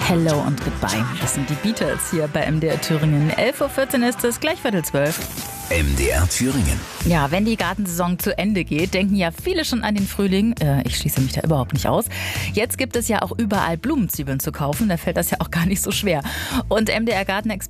Hello und Goodbye. Das sind die Beatles hier bei MDR Thüringen. 11.14 Uhr ist es, gleich 11:15. MDR Thüringen. Ja, wenn die Gartensaison zu Ende geht, denken ja viele schon an den Frühling. Ich schließe mich da überhaupt nicht aus. Jetzt gibt es ja auch überall Blumenzwiebeln zu kaufen. Da fällt das ja auch gar nicht so schwer. Und MDR Gartenexperte